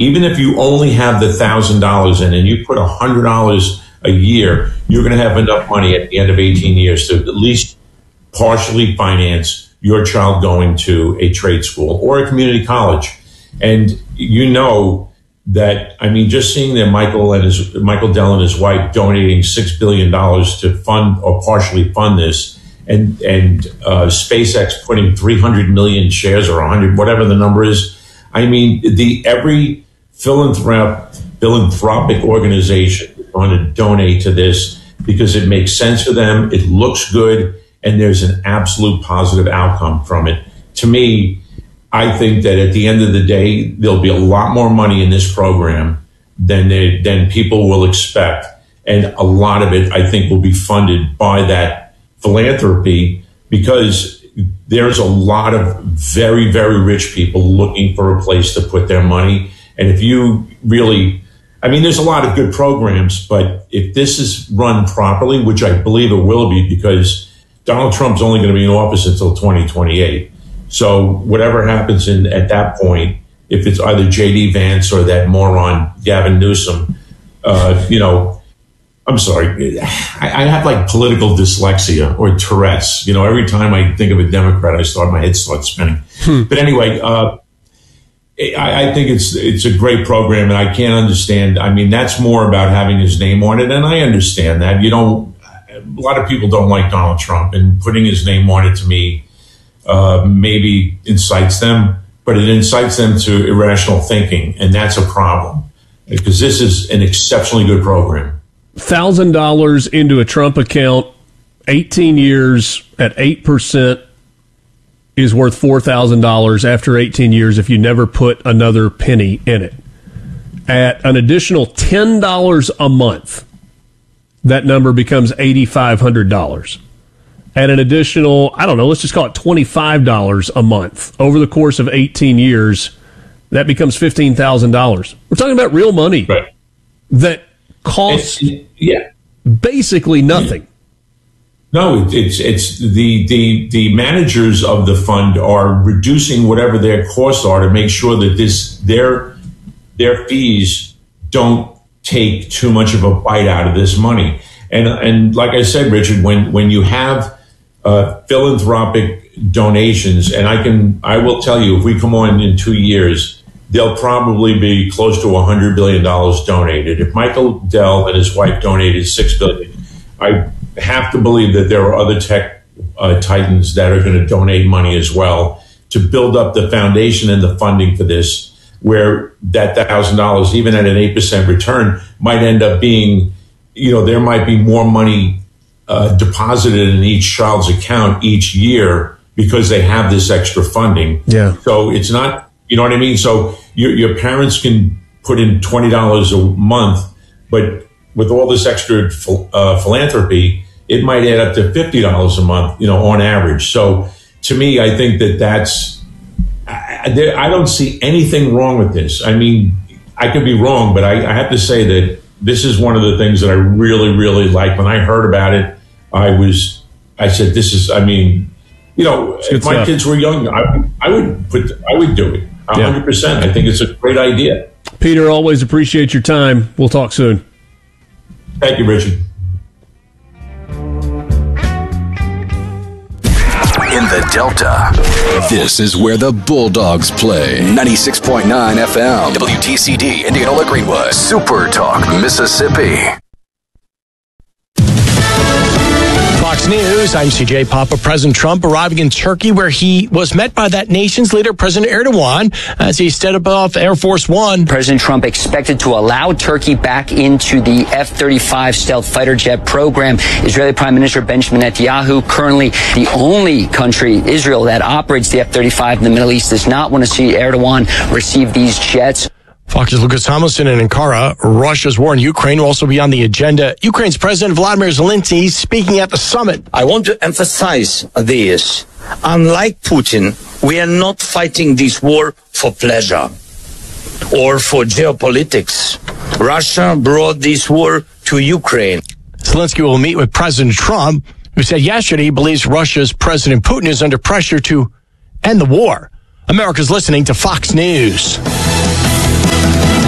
even if you only have the $1,000 in and you put $100 a year, you're going to have enough money at the end of 18 years to at least partially finance your child going to a trade school or a community college. And you know that, I mean, just seeing that Michael Dell and his wife donating $6 billion to fund or partially fund this, and SpaceX putting 300 million shares or 100, whatever the number is. I mean, every philanthropic organization is going to donate to this because it makes sense for them, it looks good, and there's an absolute positive outcome from it. To me, I think that at the end of the day, there'll be a lot more money in this program than people will expect. And a lot of it, I think, will be funded by that philanthropy, because there's a lot of very, very rich people looking for a place to put their money. And if you really, I mean, there's a lot of good programs, but if this is run properly, which I believe it will be, because Donald Trump's only going to be in office until 2028. So whatever happens at that point, if it's either J.D. Vance or that moron Gavin Newsom, I'm sorry, I have like political dyslexia or Tourette's. You know, every time I think of a Democrat, my head starts spinning. But anyway, I think it's a great program, and I can't understand. I mean, that's more about having his name on it, and I understand that. A lot of people don't like Donald Trump, and putting his name on it, to me, maybe incites them, but it incites them to irrational thinking, and that's a problem, because this is an exceptionally good program. $1,000 into a Trump account, 18 years at 8% is worth $4,000 after 18 years if you never put another penny in it. At an additional $10 a month, that number becomes $8,500. At an additional, let's just call it $25 a month over the course of 18 years, that becomes $15,000. We're talking about real money, right, that costs basically nothing. No, it's the managers of the fund are reducing whatever their costs are to make sure that their fees don't take too much of a bite out of this money. And like I said, Richard, when you have philanthropic donations, and I will tell you, if we come on in 2 years, there'll probably be close to $100 billion donated. If Michael Dell and his wife donated $6 billion, I have to believe that there are other tech titans that are going to donate money as well to build up the foundation and the funding for this, where that $1,000, even at an 8% return, might end up being, there might be more money deposited in each child's account each year because they have this extra funding. Yeah. So it's not, you know what I mean? So your parents can put in $20 a month, but with all this extra philanthropy, it might add up to $50 a month, on average. So to me, I think I don't see anything wrong with this. I mean, I could be wrong, but I have to say that this is one of the things that I really, really like. When I heard about it, I said, if my kids were young, I would do it 100%. I think it's a great idea. Peter, always appreciate your time. We'll talk soon. Thank you, Richard. In the Delta, this is where the Bulldogs play. 96.9 FM, WTCD, Indianola Greenwood, Super Talk, Mississippi. Fox News, I'm CJ Papa. President Trump arriving in Turkey, where he was met by that nation's leader, President Erdogan, as he stepped off Air Force One. President Trump expected to allow Turkey back into the F-35 stealth fighter jet program. Israeli Prime Minister Benjamin Netanyahu, currently the only country, Israel, that operates the F-35 in the Middle East, does not want to see Erdogan receive these jets. Fox's Lucas Tomlinson in Ankara. Russia's war in Ukraine will also be on the agenda. Ukraine's President Vladimir Zelensky speaking at the summit. I want to emphasize this. Unlike Putin, we are not fighting this war for pleasure or for geopolitics. Russia brought this war to Ukraine. Zelensky will meet with President Trump, who said yesterday he believes Russia's President Putin is under pressure to end the war. America's listening to Fox News.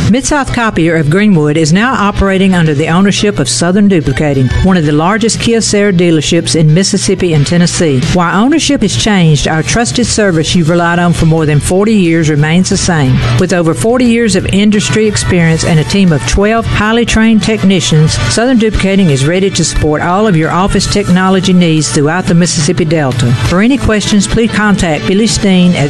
Mid-South Copier of Greenwood is now operating under the ownership of Southern Duplicating, one of the largest Kyocera dealerships in Mississippi and Tennessee. While ownership has changed, our trusted service you've relied on for more than 40 years remains the same. With over 40 years of industry experience and a team of 12 highly trained technicians, Southern Duplicating is ready to support all of your office technology needs throughout the Mississippi Delta. For any questions, please contact Billy Steen at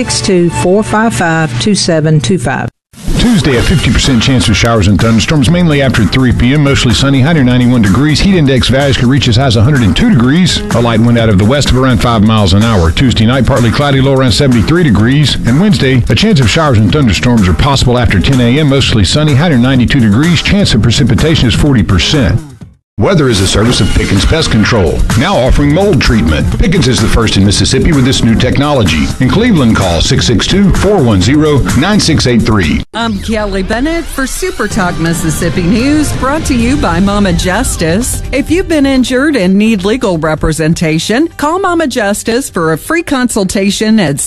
662-455-2725. Tuesday, a 50% chance of showers and thunderstorms, mainly after 3 p.m. Mostly sunny, high near 91 degrees. Heat index values could reach as high as 102 degrees. A light wind out of the west of around 5 miles an hour. Tuesday night, partly cloudy, low around 73 degrees. And Wednesday, a chance of showers and thunderstorms are possible after 10 a.m. Mostly sunny, high near 92 degrees. Chance of precipitation is 40%. Weather is a service of Pickens Pest Control, now offering mold treatment. Pickens is the first in Mississippi with this new technology. In Cleveland, call 662-410-9683. I'm Kelly Bennett for Super Talk Mississippi News, brought to you by Mama Justice. If you've been injured and need legal representation, call Mama Justice for a free consultation at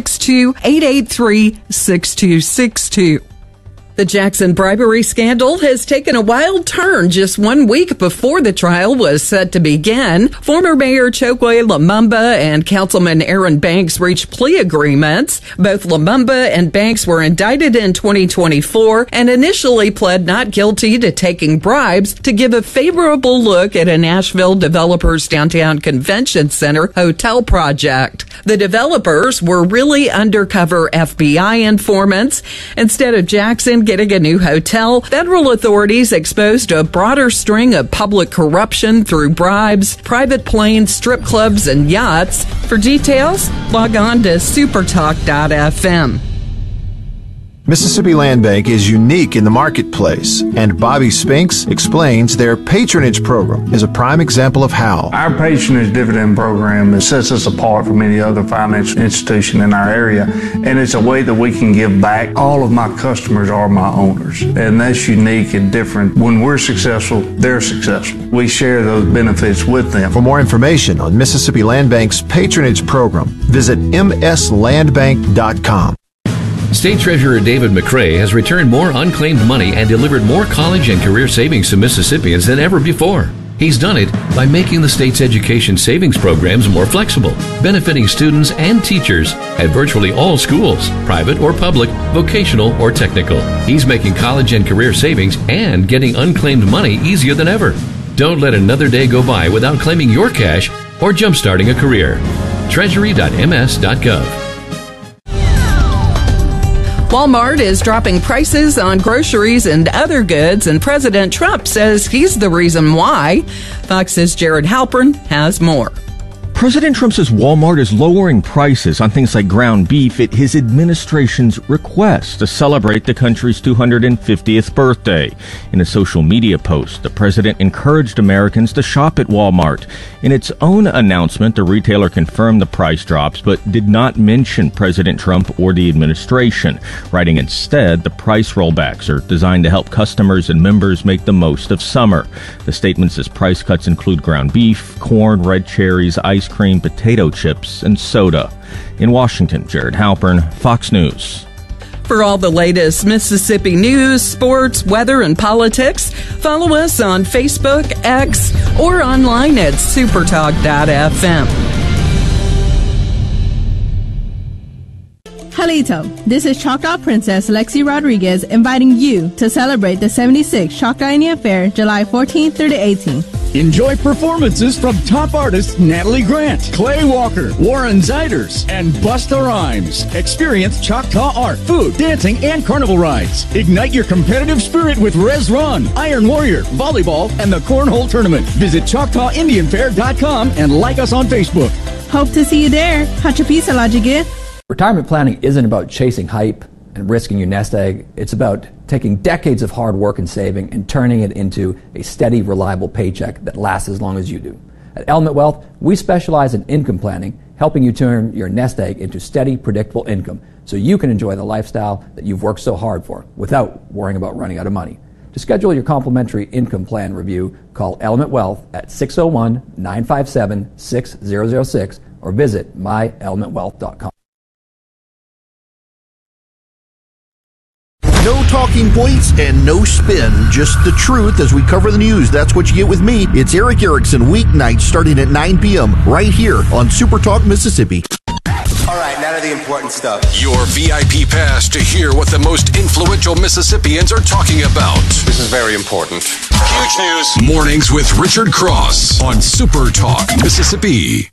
662-883-6262. The Jackson bribery scandal has taken a wild turn just 1 week before the trial was set to begin. Former Mayor Chokwe Lumumba and Councilman Aaron Banks reached plea agreements. Both Lumumba and Banks were indicted in 2024 and initially pled not guilty to taking bribes to give a favorable look at a Nashville developer's downtown convention center hotel project. The developers were really undercover FBI informants. Instead of Jackson getting a new hotel, federal authorities exposed a broader string of public corruption through bribes, private planes, strip clubs, and yachts. For details, log on to supertalk.fm. Mississippi Land Bank is unique in the marketplace, and Bobby Spinks explains their patronage program is a prime example of how. Our patronage dividend program sets us apart from any other financial institution in our area, and it's a way that we can give back. All of my customers are my owners, and that's unique and different. When we're successful, they're successful. We share those benefits with them. For more information on Mississippi Land Bank's patronage program, visit mslandbank.com. State Treasurer David McRae has returned more unclaimed money and delivered more college and career savings to Mississippians than ever before. He's done it by making the state's education savings programs more flexible, benefiting students and teachers at virtually all schools, private or public, vocational or technical. He's making college and career savings and getting unclaimed money easier than ever. Don't let another day go by without claiming your cash or jumpstarting a career. Treasury.ms.gov. Walmart is dropping prices on groceries and other goods, and President Trump says he's the reason why. Fox's Jared Halpern has more. President Trump says Walmart is lowering prices on things like ground beef at his administration's request to celebrate the country's 250th birthday. In a social media post, the president encouraged Americans to shop at Walmart. In its own announcement, the retailer confirmed the price drops, but did not mention President Trump or the administration, writing instead the price rollbacks are designed to help customers and members make the most of summer. The statement says price cuts include ground beef, corn, red cherries, ice cream, potato chips, and soda. In Washington, Jared Halpern, Fox News. For all the latest Mississippi news, sports, weather, and politics, follow us on Facebook, X, or online at supertalk.fm. Halito, this is Choctaw Princess Lexi Rodriguez inviting you to celebrate the 76th Choctaw Indian Fair, July 14th through the 18th. Enjoy performances from top artists Natalie Grant, Clay Walker, Warren Ziders, and Busta Rhymes. Experience Choctaw art, food, dancing, and carnival rides. Ignite your competitive spirit with Res Run, Iron Warrior, volleyball, and the Cornhole Tournament. Visit ChoctawIndianFair.com and like us on Facebook. Hope to see you there. Hachapisa Lajige. Retirement planning isn't about chasing hype and risking your nest egg. It's about taking decades of hard work and saving and turning it into a steady, reliable paycheck that lasts as long as you do. At Element Wealth, we specialize in income planning, helping you turn your nest egg into steady, predictable income so you can enjoy the lifestyle that you've worked so hard for without worrying about running out of money. To schedule your complimentary income plan review, call Element Wealth at 601-957-6006 or visit myelementwealth.com. No talking points and no spin, just the truth as we cover the news. That's what you get with me. It's Erick Erickson, weeknights starting at 9 p.m. right here on Super Talk Mississippi. All right, now to the important stuff. Your VIP pass to hear what the most influential Mississippians are talking about. This is very important. Huge news. Mornings with Richard Cross on Super Talk Mississippi.